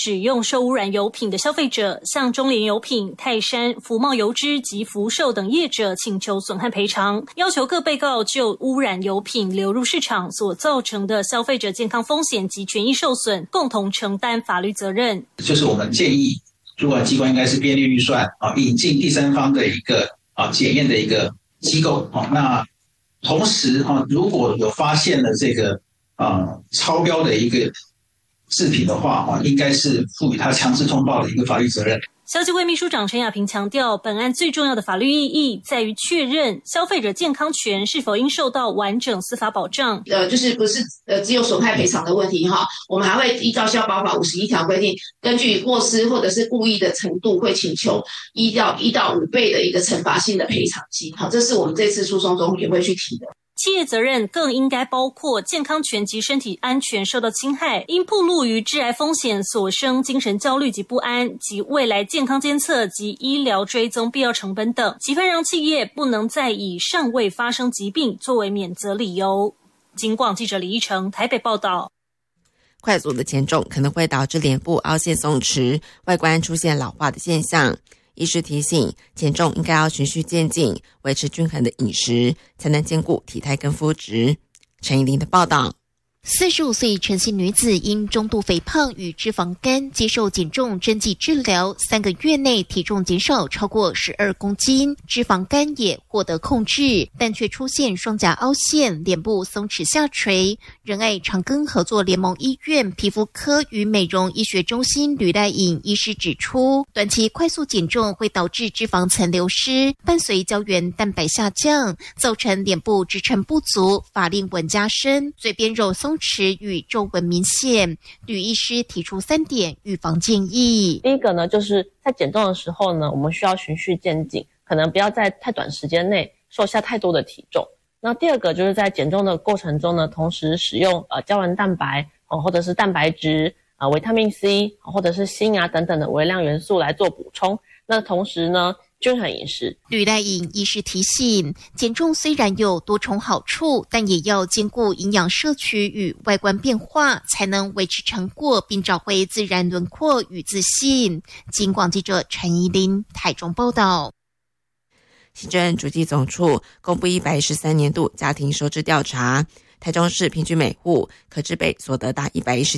使用受污染油品的消费者，向中联油品、泰山、福茂油脂及福寿等业者请求损害赔偿，要求各被告就污染油品流入市场所造成的消费者健康风险及权益受损，共同承担法律责任。 就是我们建议主管机关应该是编列预算引进第三方的一个检验的一个机构。那同时如果有发现了这个超标的一个制品的话，应该是赋予他强制通报的一个法律责任。 消基会秘书长陈雅萍强调，本案最重要的法律意义在于确认消费者健康权是否应受到完整司法保障。 就是不是只有损害赔偿的问题哈，我们还会依照消保法51条规定，根据过失或者是故意的程度，会请求1到5倍的一个惩罚性的赔偿金。好，这是我们这次诉讼中也会去提的。 企业责任更应该包括健康权及身体安全受到侵害，因暴露于致癌风险所生精神焦虑及不安，及未来健康监测及医疗追踪必要成本等，其份让企业不能再以尚未发生疾病作为免责理由。警广记者李依成台北报道。 快速的减重可能会导致脸部凹陷松弛，外观出现老化的现象。医师提醒，减重应该要循序渐进，维持均衡的饮食，才能兼顾体态跟肤质。陈怡玲的报道。 45岁陈姓女子因中度肥胖与脂肪肝接受减重针剂治疗，3个月内体重减少超过12公斤，脂肪肝也获得控制，但却出现双颊凹陷、脸部松弛下垂。仁爱长庚合作联盟医院皮肤科与美容医学中心吕赖颖医师指出，短期快速减重会导致脂肪层流失，伴随胶原蛋白下降，造成脸部支撑不足，法令纹加深，嘴边肉松弛与皱纹明显。吕医师提出3点预防建议。 第一个呢，就是在减重的时候呢，我们需要循序渐进，可能不要在太短时间内瘦下太多的体重。那第二个就是在减重的过程中呢，同时使用胶原蛋白或者是蛋白质维他命 C 或者是锌等等的微量元素来做补充。那同时呢，均衡饮食。 吕赖颖医师提醒，减重虽然有多重好处，但也要兼顾营养摄取与外观变化，才能维持成果并找回自然轮廓与自信。警广记者陈怡玲台中报道。 行政主计总处公布113年度家庭收支调查，台中市平均每户可支配所得达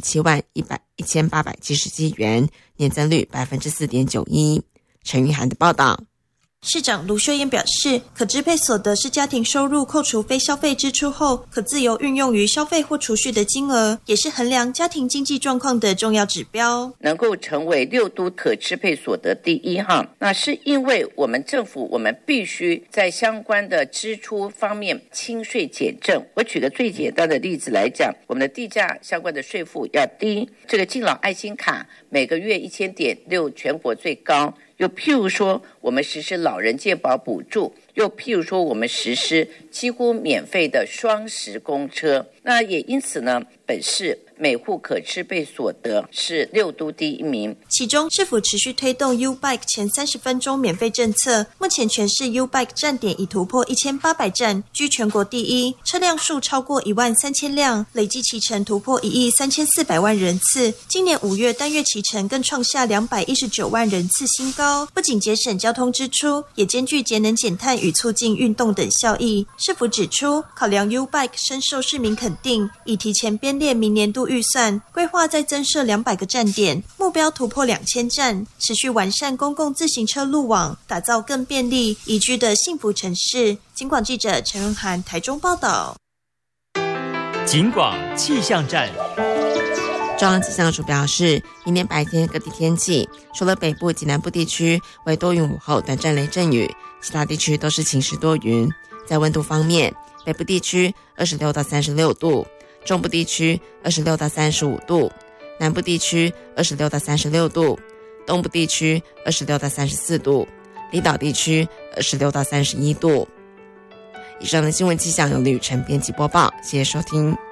1171877元，年增率 4.91%。陈玉涵的报道。 市长卢秀燕表示，可支配所得是家庭收入扣除非消费支出后可自由运用于消费或储蓄的金额，也是衡量家庭经济状况的重要指标。 能够成为6都可支配所得第一行，那是因为我们政府我们必须在相关的支出方面轻税减政。我举个最简单的例子来讲，我们的地价相关的税负要低，这个敬老爱心卡每个月1000.6全国最高。又譬如说我们实施老人健保补助，又譬如说我们实施几乎免费的双10公车。那也因此呢，本市每户可支配所得是6都第一名。 其中市府持续推动 U-Bike 前30分钟免费政策，目前全市 U-Bike 站点已突破1800站，居全国第一，车辆数超过13000辆，累计骑乘突破13400万人次。今年5月单月骑乘更创下219万人次新高，不仅节省交通支出，也兼具节能减碳与促进运动等效益。市府指出，考量 U-Bike 深受市民肯定，已提前编列明年度预算，规划再增设200个站点，目标突破2000站，持续完善公共自行车路网，打造更便利宜居的幸福城市。警广记者陈文涵台中报道。 警广气象站。 中央气象署表示，明天白天各地天气除了北部及南部地区为多云午后短暂雷阵雨，其他地区都是晴时多云。在温度方面，北部地区26到36度，中部地区26到35度，南部地区26到36度，东部地区26到34度，离岛地区26到31度。以上的新闻气象由吕晨编辑播报，谢谢收听。